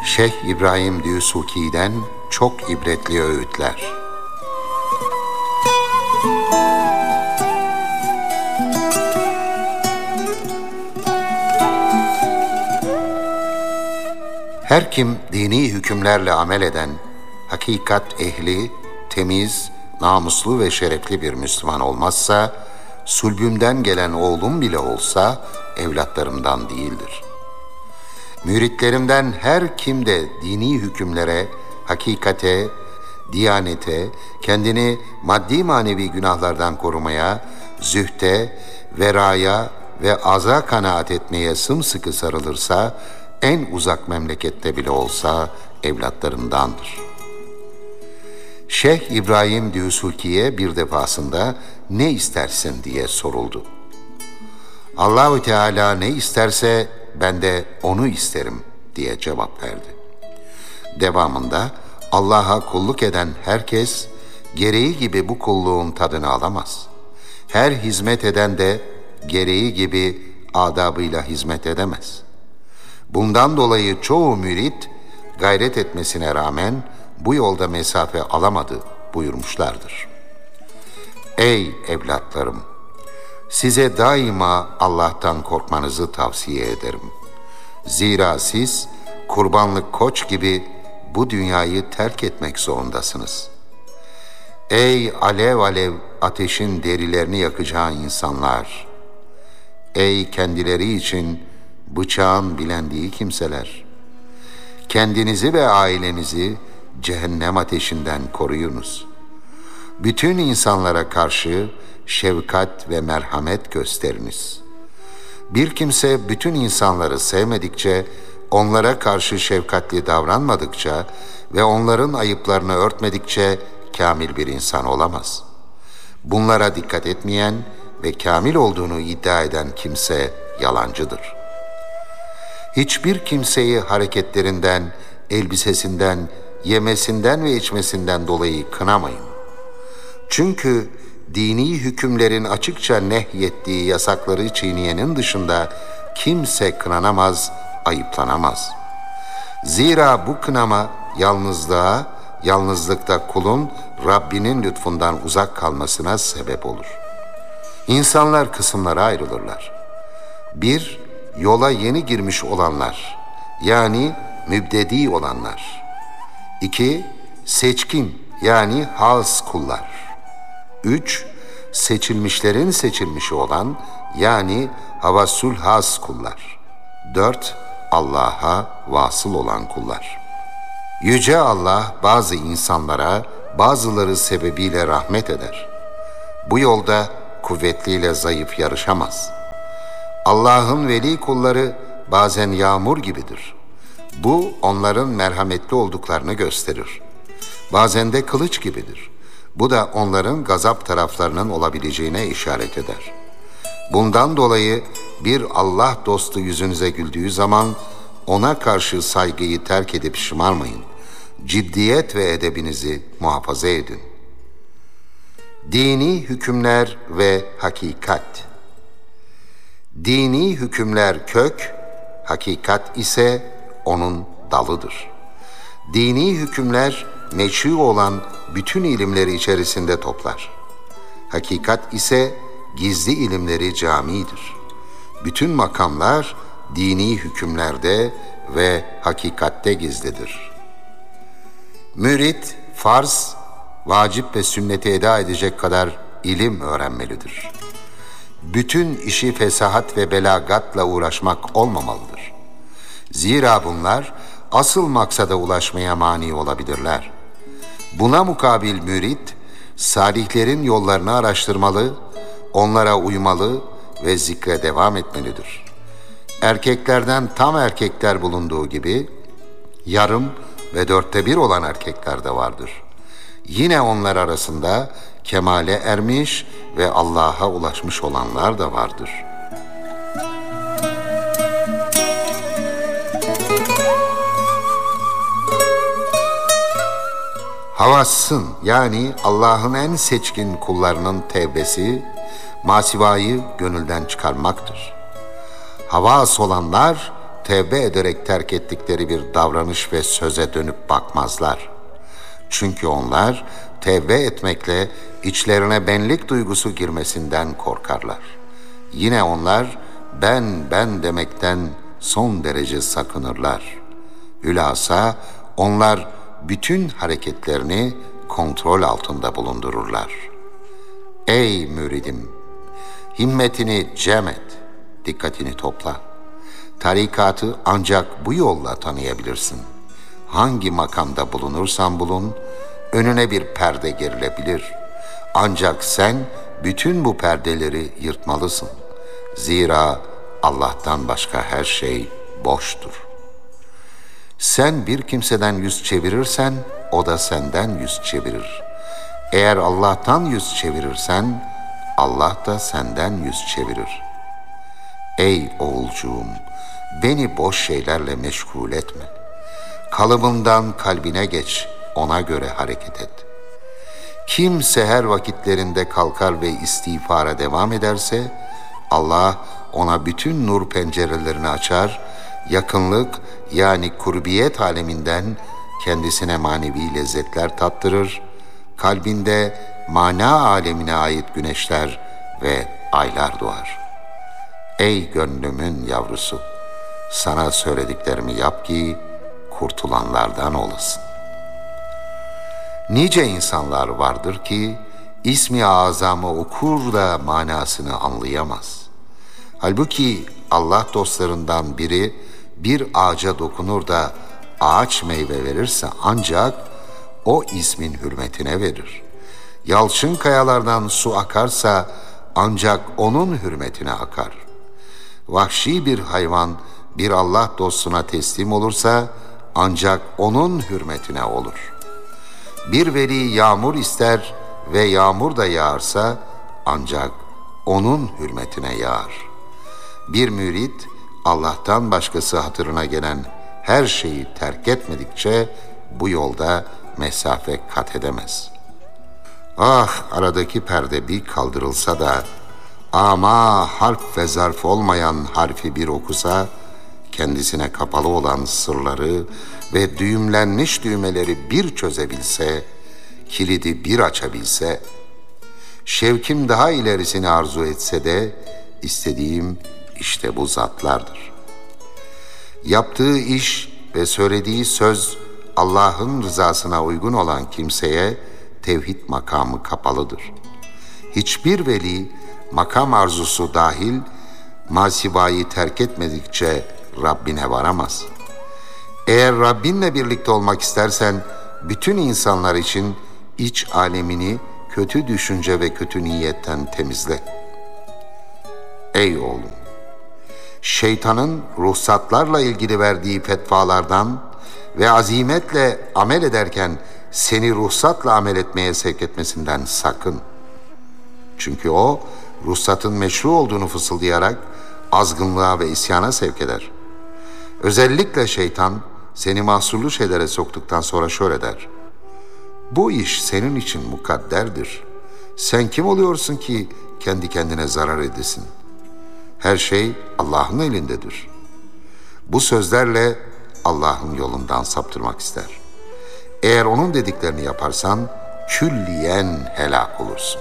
Şeyh İbrahim Dûsûkî'den çok ibretli öğütler. Her kim dini hükümlerle amel eden, hakikat ehli, temiz, namuslu ve şerefli bir Müslüman olmazsa, sulbümden gelen oğlum bile olsa evlatlarımdan değildir. Müritlerimden her kim de dini hükümlere, hakikate, diyanete, kendini maddi manevi günahlardan korumaya, zühte, veraya ve aza kanaat etmeye sımsıkı sarılırsa, en uzak memlekette bile olsa evlatlarımdandır. Şeyh İbrahim Dûsûkî'ye bir defasında ne istersin diye soruldu. Allahü Teala ne isterse ben de onu isterim diye cevap verdi. Devamında Allah'a kulluk eden herkes gereği gibi bu kulluğun tadını alamaz. Her hizmet eden de gereği gibi adabıyla hizmet edemez. Bundan dolayı çoğu mürit gayret etmesine rağmen bu yolda mesafe alamadı buyurmuşlardır. Ey evlatlarım! Size daima Allah'tan korkmanızı tavsiye ederim. Zira siz kurbanlık koç gibi bu dünyayı terk etmek zorundasınız. Ey alev alev ateşin derilerini yakacağı insanlar! Ey kendileri için bıçağın bilendiği kimseler! Kendinizi ve ailenizi cehennem ateşinden koruyunuz. Bütün insanlara karşı şefkat ve merhamet gösteriniz. Bir kimse bütün insanları sevmedikçe, onlara karşı şefkatli davranmadıkça ve onların ayıplarını örtmedikçe kamil bir insan olamaz. Bunlara dikkat etmeyen ve kamil olduğunu iddia eden kimse yalancıdır. Hiçbir kimseyi hareketlerinden, elbisesinden, yemesinden ve içmesinden dolayı kınamayın. Çünkü dini hükümlerin açıkça nehyettiği yasakları çiğneyenin dışında kimse kınanamaz, ayıplanamaz. Zira bu kınama yalnızlığa, yalnızlıkta kulun Rabbinin lütfundan uzak kalmasına sebep olur. İnsanlar kısımlara ayrılırlar. 1. Yola yeni girmiş olanlar, yani mübdedi olanlar. 2. Seçkin, yani has kullar. 3. Seçilmişlerin seçilmişi olan, yani havasül has kullar. 4. Allah'a vasıl olan kullar. Yüce Allah bazı insanlara bazıları sebebiyle rahmet eder. Bu yolda kuvvetliyle zayıf yarışamaz. Allah'ın veli kulları bazen yağmur gibidir. Bu onların merhametli olduklarını gösterir. Bazen de kılıç gibidir. Bu da onların gazap taraflarının olabileceğine işaret eder. Bundan dolayı bir Allah dostu yüzünüze güldüğü zaman ona karşı saygıyı terk edip şımarmayın. Ciddiyet ve edebinizi muhafaza edin. Dini hükümler ve hakikat. Dini hükümler kök, hakikat ise onun dalıdır. Dini hükümler meşru olan bütün ilimleri içerisinde toplar. Hakikat ise gizli ilimleri camidir. Bütün makamlar dini hükümlerde ve hakikatte gizlidir. Mürit, farz, vacip ve sünneti eda edecek kadar ilim öğrenmelidir. Bütün işi fesahat ve belagatla uğraşmak olmamalıdır. Zira bunlar asıl maksada ulaşmaya mani olabilirler. Buna mukabil mürit, salihlerin yollarını araştırmalı, onlara uymalı ve zikre devam etmelidir. Erkeklerden tam erkekler bulunduğu gibi, yarım ve 1/4 olan erkekler de vardır. Yine onlar arasında kemale ermiş ve Allah'a ulaşmış olanlar da vardır. Havassın, yani Allah'ın en seçkin kullarının tevbesi, masivayı gönülden çıkarmaktır. Havas olanlar tevbe ederek terk ettikleri bir davranış ve söze dönüp bakmazlar. Çünkü onlar tevbe etmekle içlerine benlik duygusu girmesinden korkarlar. Yine onlar ben demekten son derece sakınırlar. Hülasa onlar bütün hareketlerini kontrol altında bulundururlar. Ey müridim! Himmetini cem et, dikkatini topla. Tarikatı ancak bu yolla tanıyabilirsin. Hangi makamda bulunursan bulun, önüne bir perde gerilebilir. Ancak sen bütün bu perdeleri yırtmalısın. Zira Allah'tan başka her şey boştur. Sen bir kimseden yüz çevirirsen, o da senden yüz çevirir. Eğer Allah'tan yüz çevirirsen, Allah da senden yüz çevirir. Ey oğulcuğum, beni boş şeylerle meşgul etme. Kalıbından kalbine geç, ona göre hareket et. Kim seher vakitlerinde kalkar ve istiğfara devam ederse, Allah ona bütün nur pencerelerini açar, yakınlık yani kurbiyet aleminden kendisine manevi lezzetler tattırır, kalbinde mana alemine ait güneşler ve aylar doğar. Ey gönlümün yavrusu, sana söylediklerimi yap ki kurtulanlardan olasın. Nice insanlar vardır ki ismi azamı okur da manasını anlayamaz. Halbuki Allah dostlarından biri bir ağaca dokunur da ağaç meyve verirse ancak o ismin hürmetine verir. Yalçın kayalardan su akarsa ancak onun hürmetine akar. Vahşi bir hayvan bir Allah dostuna teslim olursa ancak onun hürmetine olur. Bir veli yağmur ister ve yağmur da yağarsa ancak onun hürmetine yağar. Bir mürit Allah'tan başkası hatırına gelen her şeyi terk etmedikçe bu yolda mesafe kat edemez. Ah, aradaki perde bir kaldırılsa da ama harf ve zarf olmayan harfi bir okusa, kendisine kapalı olan sırları ve düğümlenmiş düğmeleri bir çözebilse, kilidi bir açabilse, şevkim daha ilerisini arzu etse de istediğim işte bu zatlardır. Yaptığı iş ve söylediği söz Allah'ın rızasına uygun olan kimseye tevhid makamı kapalıdır. Hiçbir veli makam arzusu dahil masivayı terk etmedikçe Rabbine varamaz. Eğer Rabbinle birlikte olmak istersen bütün insanlar için iç alemini kötü düşünce ve kötü niyetten temizle. Ey oğlum! Şeytanın ruhsatlarla ilgili verdiği fetvalardan ve azimetle amel ederken seni ruhsatla amel etmeye sevk etmesinden sakın. Çünkü o, ruhsatın meşru olduğunu fısıldayarak azgınlığa ve isyana sevk eder. Özellikle şeytan seni mahsurlu şeylere soktuktan sonra şöyle der: bu iş senin için mukadderdir. Sen kim oluyorsun ki kendi kendine zarar edesin? Her şey Allah'ın elindedir. Bu sözlerle Allah'ın yolundan saptırmak ister. Eğer onun dediklerini yaparsan külliyen helak olursun.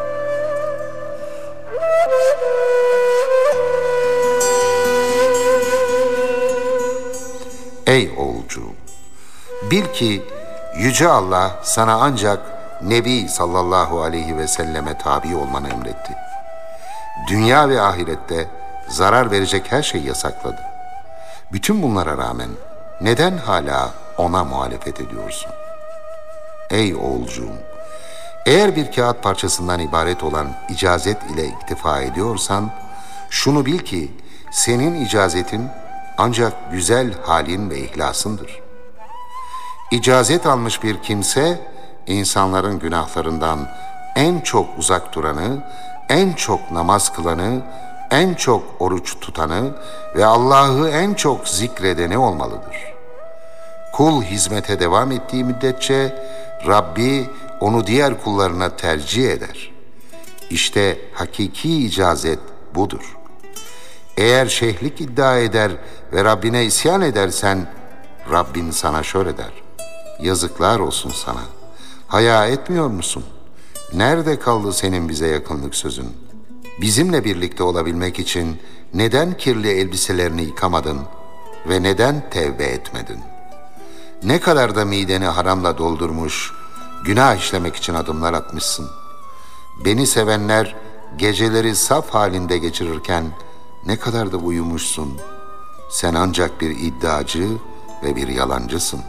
Ey oğulcuğum! Bil ki Yüce Allah sana ancak Nebi sallallahu aleyhi ve selleme tabi olmanı emretti. Dünya ve ahirette zarar verecek her şeyi yasakladı. Bütün bunlara rağmen neden hala ona muhalefet ediyorsun? Ey oğulcuğum! Eğer bir kağıt parçasından ibaret olan icazet ile iktifa ediyorsan, şunu bil ki senin icazetin ancak güzel halin ve ihlasındır. İcazet almış bir kimse, insanların günahlarından en çok uzak duranı, en çok namaz kılanı, en çok oruç tutanı ve Allah'ı en çok zikredeni olmalıdır. Kul hizmete devam ettiği müddetçe Rabbi onu diğer kullarına tercih eder. İşte hakiki icazet budur. Eğer şeyhlik iddia eder ve Rabbine isyan edersen, Rabbin sana şöyle der: yazıklar olsun sana. Haya etmiyor musun? Nerede kaldı senin bize yakınlık sözün? Bizimle birlikte olabilmek için neden kirli elbiselerini yıkamadın ve neden tevbe etmedin? Ne kadar da mideni haramla doldurmuş, günah işlemek için adımlar atmışsın. Beni sevenler geceleri saf halinde geçirirken ne kadar da uyumuşsun. Sen ancak bir iddiacı ve bir yalancısın.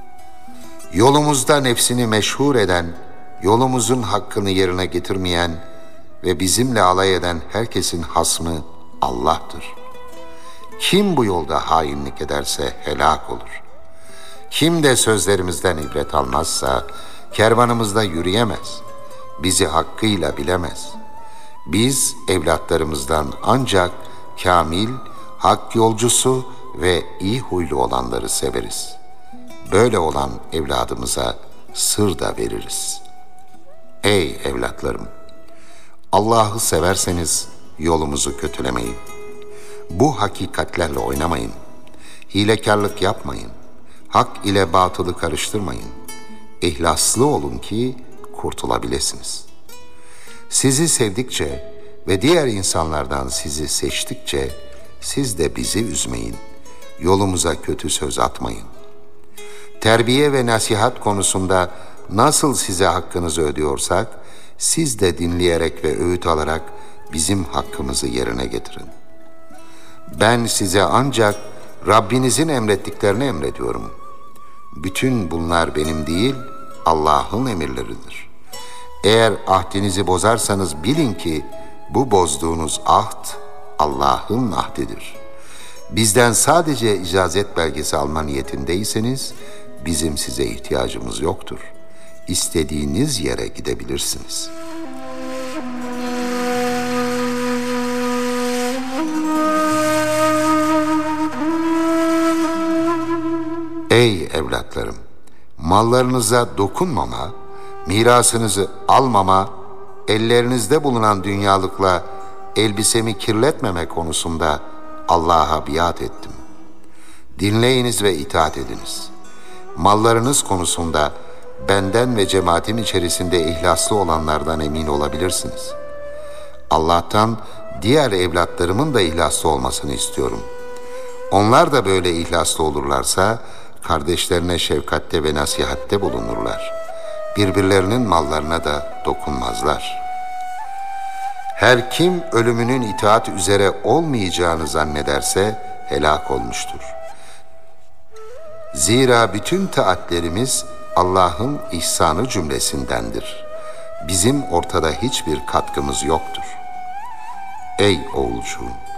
Yolumuzda nefsini meşhur eden, yolumuzun hakkını yerine getirmeyen ve bizimle alay eden herkesin hasmı Allah'tır. Kim bu yolda hainlik ederse helak olur. Kim de sözlerimizden ibret almazsa kervanımızda yürüyemez. Bizi hakkıyla bilemez. Biz evlatlarımızdan ancak kamil, hak yolcusu ve iyi huylu olanları severiz. Böyle olan evladımıza sır da veririz. Ey evlatlarım! Allah'ı severseniz yolumuzu kötülemeyin. Bu hakikatlerle oynamayın. Hilekarlık yapmayın. Hak ile batılı karıştırmayın. İhlaslı olun ki kurtulabilirsiniz. Sizi sevdikçe ve diğer insanlardan sizi seçtikçe siz de bizi üzmeyin. Yolumuza kötü söz atmayın. Terbiye ve nasihat konusunda nasıl size hakkınızı ödüyorsak, siz de dinleyerek ve öğüt alarak bizim hakkımızı yerine getirin. Ben size ancak Rabbinizin emrettiklerini emrediyorum. Bütün bunlar benim değil, Allah'ın emirleridir. Eğer ahdinizi bozarsanız bilin ki bu bozduğunuz ahd Allah'ın ahdidir. Bizden sadece icazet belgesi alma niyetindeyseniz bizim size ihtiyacımız yoktur. İstediğiniz yere gidebilirsiniz. Ey evlatlarım! Mallarınıza dokunmama, mirasınızı almama, ellerinizde bulunan dünyalıkla elbisemi kirletmeme konusunda Allah'a biat ettim. Dinleyiniz ve itaat ediniz. Mallarınız konusunda benden ve cemaatim içerisinde ihlaslı olanlardan emin olabilirsiniz. Allah'tan diğer evlatlarımın da ihlaslı olmasını istiyorum. Onlar da böyle ihlaslı olurlarsa kardeşlerine şefkatte ve nasihatte bulunurlar. Birbirlerinin mallarına da dokunmazlar. Her kim ölümünün itaat üzere olmayacağını zannederse helak olmuştur. Zira bütün taatlerimiz Allah'ın ihsanı cümlesindendir. Bizim ortada hiçbir katkımız yoktur. Ey oğulcuğum!